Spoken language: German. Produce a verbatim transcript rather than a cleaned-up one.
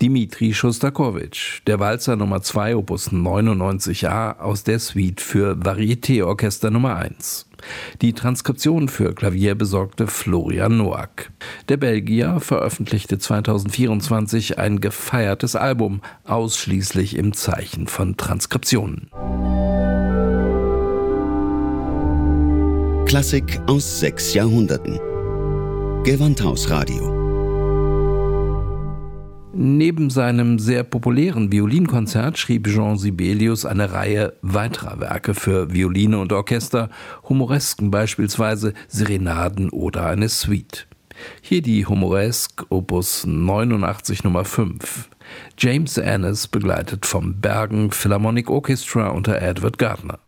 Dmitri Schostakowitsch, der Walzer Nummer zwei Opus neunundneunzig a aus der Suite für Varieté-Orchester Nummer eins. Die Transkription für Klavier besorgte Florian Noack. Der Belgier veröffentlichte zweitausendvierundzwanzig ein gefeiertes Album, ausschließlich im Zeichen von Transkriptionen. Klassik aus sechs Jahrhunderten. Gewandhausradio. Neben seinem sehr populären Violinkonzert schrieb Jean Sibelius eine Reihe weiterer Werke für Violine und Orchester, Humoresken beispielsweise, Serenaden oder eine Suite. Hier die Humoreske Opus neunundachtzig Nummer fünf. James Annis begleitet vom Bergen Philharmonic Orchestra unter Edward Gardner.